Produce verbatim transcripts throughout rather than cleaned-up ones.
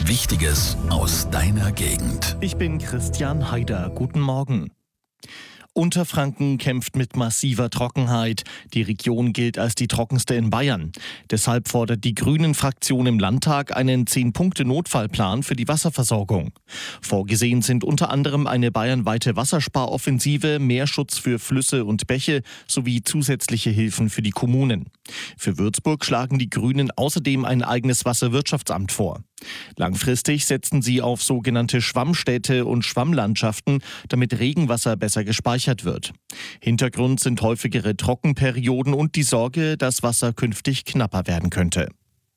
Wichtiges aus deiner Gegend. Ich bin Christian Haider. Guten Morgen. Unterfranken kämpft mit massiver Trockenheit. Die Region gilt als die trockenste in Bayern. Deshalb fordert die Grünen-Fraktion im Landtag einen zehn-Punkte-Notfallplan für die Wasserversorgung. Vorgesehen sind unter anderem eine bayernweite Wassersparoffensive, mehr Schutz für Flüsse und Bäche sowie zusätzliche Hilfen für die Kommunen. Für Würzburg schlagen die Grünen außerdem ein eigenes Wasserwirtschaftsamt vor. Langfristig setzen sie auf sogenannte Schwammstädte und Schwammlandschaften, damit Regenwasser besser gespeichert wird. Hintergrund sind häufigere Trockenperioden und die Sorge, dass Wasser künftig knapper werden könnte.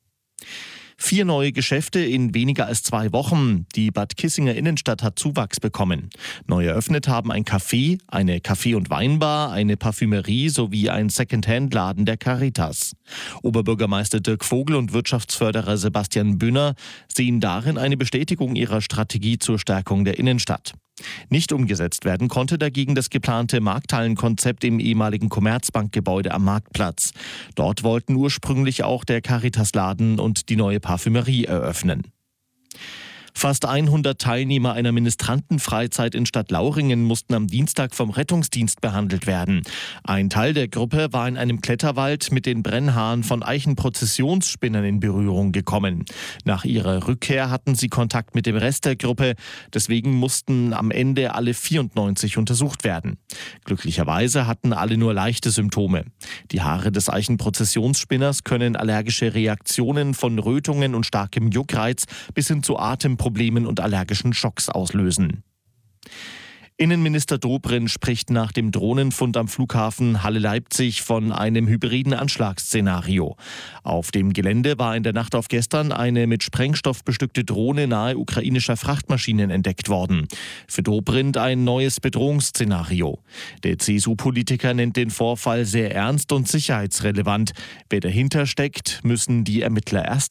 Vier neue Geschäfte in weniger als zwei Wochen. Die Bad Kissinger Innenstadt hat Zuwachs bekommen. Neu eröffnet haben ein Café, eine Kaffee- und Weinbar, eine Parfümerie sowie ein Secondhand-Laden der Caritas. Oberbürgermeister Dirk Vogel und Wirtschaftsförderer Sebastian Bünner sehen darin eine Bestätigung ihrer Strategie zur Stärkung der Innenstadt. Nicht umgesetzt werden konnte dagegen das geplante Markthallenkonzept im ehemaligen Commerzbankgebäude am Marktplatz. Dort wollten ursprünglich auch der Caritas-Laden und die neue Parfümerie eröffnen. Fast hundert Teilnehmer einer Ministrantenfreizeit in Stadtlauringen mussten am Dienstag vom Rettungsdienst behandelt werden. Ein Teil der Gruppe war in einem Kletterwald mit den Brennhaaren von Eichenprozessionsspinnern in Berührung gekommen. Nach ihrer Rückkehr hatten sie Kontakt mit dem Rest der Gruppe. Deswegen mussten am Ende alle vierundneunzig untersucht werden. Glücklicherweise hatten alle nur leichte Symptome. Die Haare des Eichenprozessionsspinners können allergische Reaktionen von Rötungen und starkem Juckreiz bis hin zu Atemproblemen Problemen und allergischen Schocks auslösen. Innenminister Dobrindt spricht nach dem Drohnenfund am Flughafen Halle-Leipzig von einem hybriden Anschlagsszenario. Auf dem Gelände war in der Nacht auf gestern eine mit Sprengstoff bestückte Drohne nahe ukrainischer Frachtmaschinen entdeckt worden. Für Dobrindt ein neues Bedrohungsszenario. Der C S U-Politiker nennt den Vorfall sehr ernst und sicherheitsrelevant. Wer dahinter steckt, müssen die Ermittler erst